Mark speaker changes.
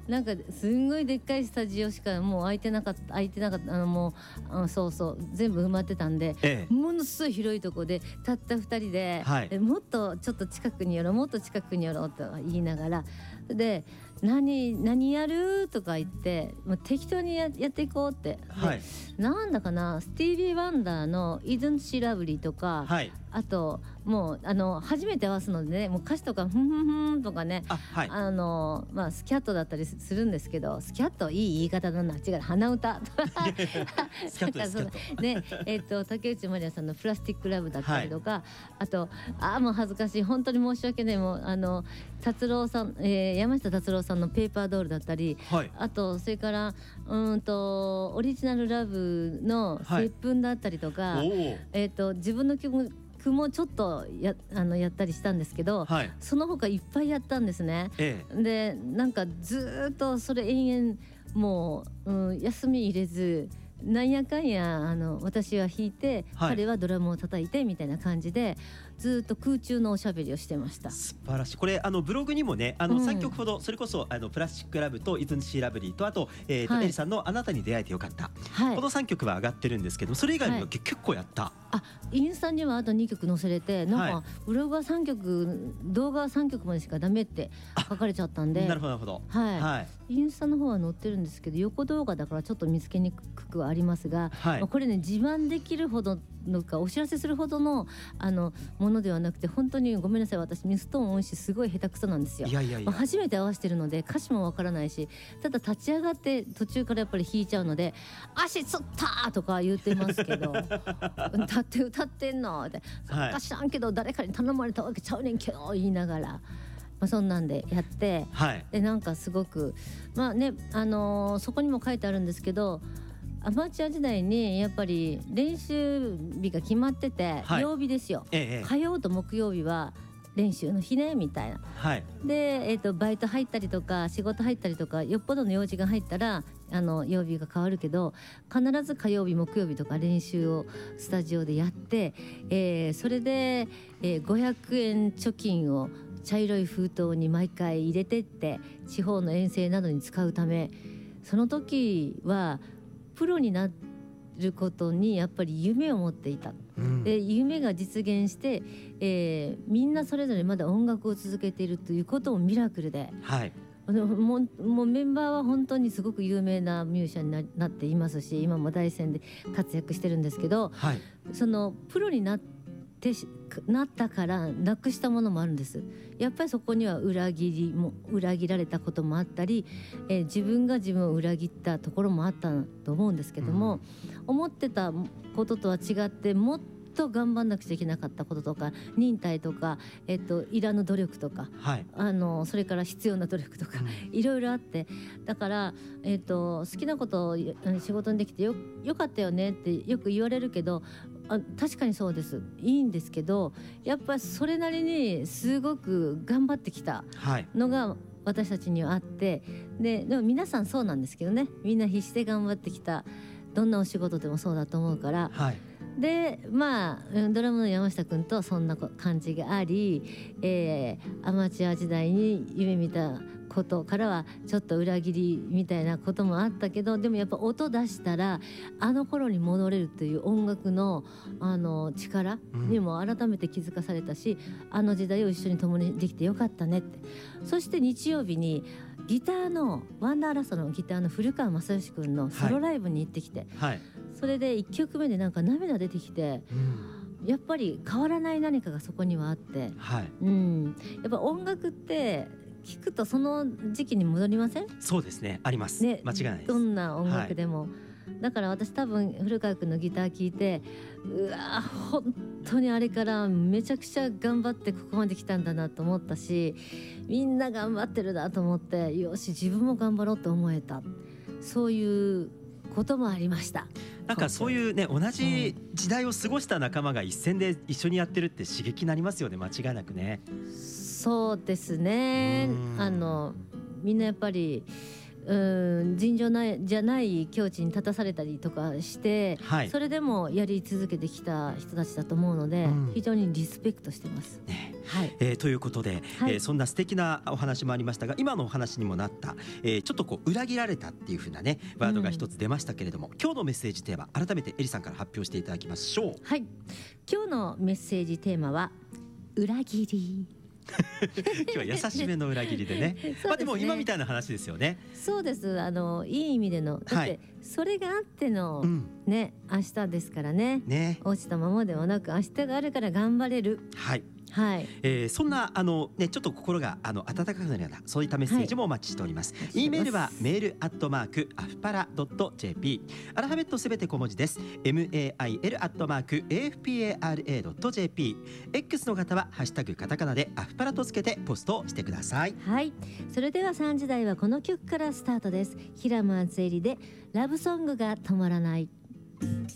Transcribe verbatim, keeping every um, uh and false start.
Speaker 1: なんかすんごいでっかいスタジオしかもう空いてなかった空いてなかったあのもうあそうそう全部埋まってたんで、
Speaker 2: ええ、
Speaker 1: ものすごい広いとこでたったふたりで、
Speaker 2: はい、
Speaker 1: でもっとちょっと近くに寄ろうもっと近くに寄ろうと言いながらで何何やるとか言ってもう適当に や, やっていこうって、
Speaker 2: はい、
Speaker 1: なんだかなスティービー・ワンダーの「Isn't She Lovely」とか、
Speaker 2: はい、
Speaker 1: あともうあの初めて合わすのでねもう歌詞とかふんふんふんとかね
Speaker 2: あ、はい、
Speaker 1: あの、まあ、スキャットだったりするんですけどスキャットいい言い方だな違う鼻歌
Speaker 2: スキャットですスキャット
Speaker 1: ねえー、と竹内まりやさんの「プラスティック・ラブ」だったりとか、はい、あとあもう恥ずかしい本当に申し訳ないもうあの達郎さん、えー、山下達郎さんのペーパードールだったり、はい、あとそれからうんとオリジナルラブの接吻だったりとか、はい、えー、と自分の曲もちょっと や, あのやったりしたんですけど、はい、その他いっぱいやったんですね、ええ、でなんかずっとそれ延々もう、うん、休み入れずなんやかんやあの私は弾いて、はい、彼はドラムを叩いてみたいな感じでずっと空中のおしゃべりをしてました。
Speaker 2: 素晴らしい。これあのブログにもねあのさんきょくほど、うん、それこそあのプラスチックラブとイズンシーラブリーとあと、えーとはい、エリさんのあなたに出会えてよかった、はい、このさんきょくは上がってるんですけどそれ以外にも、はい、結構やった。
Speaker 1: あインスタにはあとにきょく載せれてなんか、はい、ブログはさんきょく動画はさんきょくまでしかダメって書かれちゃったんで
Speaker 2: なるほどなるほど、
Speaker 1: はいはい、インスタの方は載ってるんですけど横動画だからちょっと見つけにくくはありますが、はいまあ、これね自慢できるほどのかお知らせするほど の, あのものではなくて本当にごめんなさい私ミストーン多いしすごい下手くそなんですよ。
Speaker 2: いやいやいや、
Speaker 1: まあ、初めて合わせてるので歌詞もわからないしただ立ち上がって途中からやっぱり弾いちゃうので足つったとか言ってますけど歌って歌ってんのって作家知らんけど誰かに頼まれたわけちゃうねんけど言いながらまあ、そんなんでやって、はい、でなんかすごくまあね、あのー、そこにも書いてあるんですけどアマチュア時代にやっぱり練習日が決まってて、はい、曜日ですよ、ええ、火曜と木曜日は練習の日ねみたいな、はい、で、えーと、バイト入ったりとか仕事入ったりとかよっぽどの用事が入ったらあの曜日が変わるけど必ず火曜日木曜日とか練習をスタジオでやって、えー、それで、えー、ごひゃくえん貯金を茶色い封筒に毎回入れてって地方の遠征などに使うためその時はプロになることにやっぱり夢を持っていた、うん、で夢が実現して、えー、みんなそれぞれまだ音楽を続けているということもミラクルで、はい、もう、もうメンバーは本当にすごく有名なミュージシャンに な, なっていますし今も大戦で活躍してるんですけど、はい、そのプロになってなったからなくしたものもあるんです。やっぱりそこには裏切りも裏切られたこともあったり、えー、自分が自分を裏切ったところもあったと思うんですけども、うん、思ってたこととは違ってもっと頑張んなくちゃいけなかったこととか忍耐とか、えー、といらぬ努力とか、はい、あのそれから必要な努力とか、うん、いろいろあってだから、えー、と好きなことを仕事にできて よ, よかったよねってよく言われるけどあ確かにそうですいいんですけどやっぱそれなりにすごく頑張ってきたのが私たちにはあって、で, でも皆さんそうなんですけどねみんな必死で頑張ってきたどんなお仕事でもそうだと思うから、はい、でまあドラムの山下くんとそんな感じがあり、えー、アマチュア時代に夢見たことからはちょっと裏切りみたいなこともあったけどでもやっぱ音出したらあの頃に戻れるという音楽 の, あの力にも改めて気づかされたし、うん、あの時代を一緒に共にできてよかったねって。そして日曜日にギターのワンダーラストのギターの古川正義くんのソロライブに行ってきて、はいはい、それでいっきょくめでなんか涙出てきて、うん、やっぱり変わらない何かがそこにはあって、はいうん、やっぱ音楽って聞くとその時期に戻りません？
Speaker 2: そうですねあります、ね、間違いないです。
Speaker 1: どんな音楽でも、はい、だから私多分古川くんのギター聴いてうわ本当にあれからめちゃくちゃ頑張ってここまで来たんだなと思ったしみんな頑張ってるなと思ってよし自分も頑張ろうと思えたそういうこともありました。
Speaker 2: なんかそういうね同じ時代を過ごした仲間が一線で一緒にやってるって刺激になりますよね間違いなくね。
Speaker 1: そうですねあのみんなやっぱりうん尋常ないじゃない境地に立たされたりとかして、はい、それでもやり続けてきた人たちだと思うので、うん、非常にリスペクトしてます、ねはい
Speaker 2: えー、ということで、はい、えー、そんな素敵なお話もありましたが、今のお話にもなった、えー、ちょっとこう裏切られたっていう風なねワードが一つ出ましたけれども、うん、今日のメッセージテーマ改めてエリさんから発表していただきましょう。
Speaker 1: はい、今日のメッセージテーマは裏切り
Speaker 2: 今日は優しめの裏切りでねでまあでも今みたいな話ですよね。
Speaker 1: そうです、あのいい意味での、だってそれがあっての、はい、ね明日ですから ね, ね落ちたままではなく明日があるから頑張れる。
Speaker 2: はい
Speaker 1: はい、
Speaker 2: えー、そんなあの、ね、ちょっと心があの温かくなるようなそういったメッセージもお待ちしております。はい、E メールはメールアットマークアフパラドット ジェーピー、 アルファベットすべて小文字です。 メール アットマーク エーエフピーエーアールエードット ジェーピー、 X の方はハッシュタグカタカナでアフパラとつけてポストをしてください。
Speaker 1: はい、それではさんじ台はこの曲からスタートです。平間敦恵里でラブソングが止まらない。